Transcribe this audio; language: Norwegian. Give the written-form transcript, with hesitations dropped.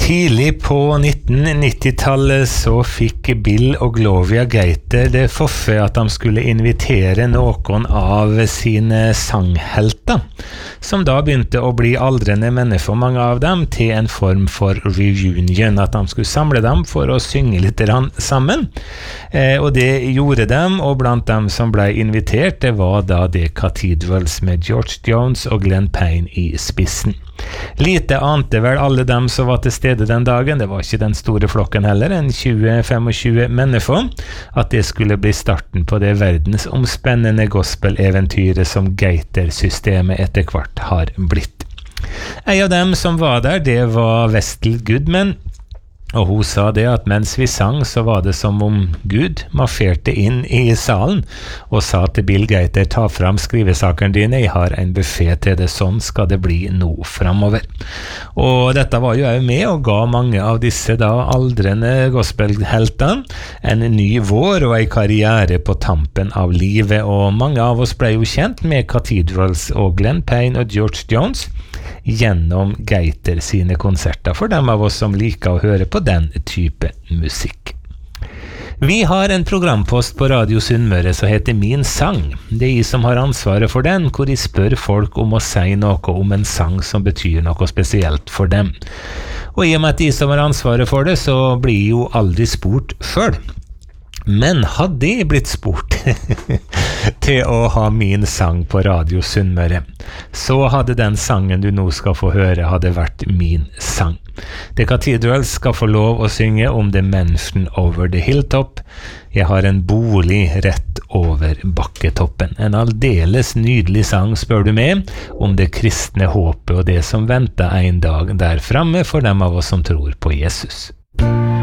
Tidlig på 1990-tallet så fikk Bill og Gloria Gaither det forføyd at de skulle invitere noen av sine sanghelter, som da begynte å bli aldrende mennesker, mange av dem, til en form for reunion, at de skulle samle dem for å synge litt sammen. Og det gjorde dem, og blant dem som ble invitert, det var da The Cathedrals med George Jones og Glenn Payne i spissen. Lite ante vel alle dem som var til stede den dagen, det var ikke den store flokken heller, en 20-25 mennesker, at det skulle bli starten på det verdensomspennende gospel-eventyret som Gaither-systemet etter hvert har blitt. En av dem som var der, det var Vestel Goodman, og hun sa det at mens vi sang så var det som om Gud marsjerte inn i salen og sa til Bill Gaither, ta fram skrivesakene dine, jeg har en buffet til det, sånn skal det bli nå fremover. Og dette var jo også med og ga mange av disse da aldrende gospelheltene en ny vår og en karriere på tampen av livet, og mange av oss ble jo kjent med Cathedrals og Glenn Payne og George Jones gjennom Gaither sine konserter, for dem av oss som liker å høre på den type musikk. Vi har en programpost på Radio Sunnmøre som heter Min sang. Det er jeg som har ansvaret for den, hvor jeg spør folk om å si noe om en sang som betyr noe spesielt for dem. Og i og med at jeg som har ansvaret for det, så blir jeg jo aldri spurt selv. Men hadde jeg blitt spurt til å ha min sang på Radio Sunnmøre, så hadde den sangen du nå skal få høre hadde vært min sang. The Cathedrals skal få lov å synge om The Mansion Over the Hilltop. Jeg har en bolig rett over bakketoppen. En aldeles nydelig sang, spør du meg, om det kristne håpet og det som venter en dag der fremme for dem av oss som tror på Jesus.